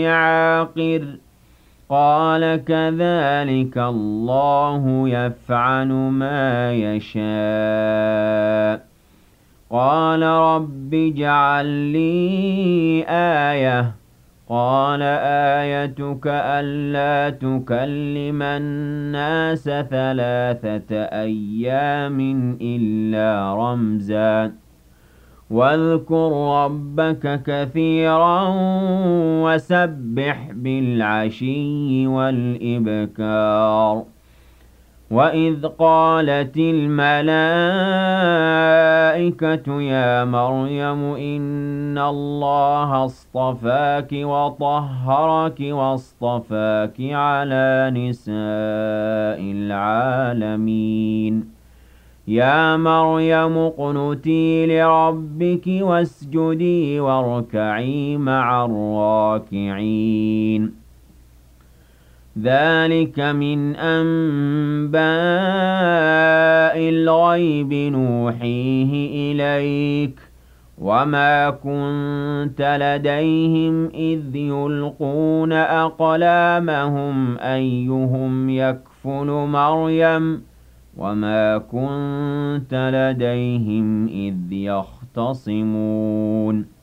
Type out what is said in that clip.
عاقر قال كذلك الله يفعل ما يشاء قال رب اجعل لي آية قال آيتك ألا تكلم الناس 3 أيام إلا رمزا واذكر ربك كثيرا وسبح بالعشي والإبكار وإذ قالت الملائكة يا مريم إن الله اصطفاك وطهرك واصطفاك على نساء العالمين يا مريم اقنتي لربك واسجدي واركعي مع الراكعين ذلك من أنباء الغيب نوحيه إليك وما كنت لديهم إذ يلقون أقلامهم أيهم يكفل مريم وما كنت لديهم إذ يختصمون